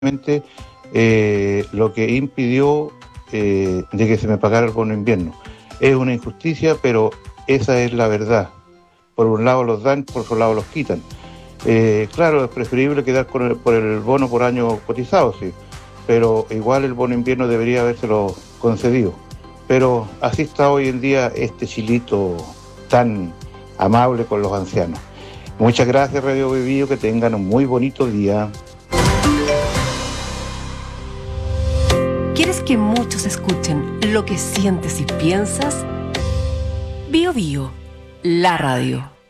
lo que impidió de que se me pagara el bono invierno. Es una injusticia, pero esa es la verdad. Por un lado los dan, por otro lado los quitan. Claro, es preferible quedar por el bono por año cotizado, sí, pero igual el bono invierno debería habérselo concedido. Pero así está hoy en día este Chilito tan amable con los ancianos. Muchas gracias, Radio Vivío, que tengan un muy bonito día. ¿Quieres que muchos escuchen lo que sientes y piensas? Bío Bío, la radio.